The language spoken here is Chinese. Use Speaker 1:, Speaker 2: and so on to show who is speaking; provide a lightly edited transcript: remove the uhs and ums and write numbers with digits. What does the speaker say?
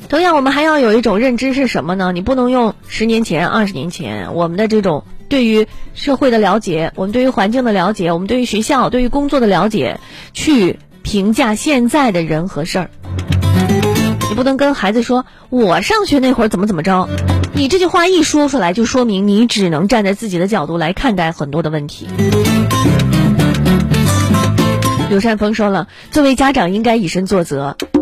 Speaker 1: 同样，我们还要有一种认知是什么呢？你不能用10年前、20年前我们的这种对于社会的了解，我们对于环境的了解，我们对于学校、对于工作的了解，去评价现在的人和事儿。你不能跟孩子说我上学那会儿怎么着，你这句话一说出来，就说明你只能站在自己的角度来看待很多的问题。刘善峰说了，作为家长应该以身作则，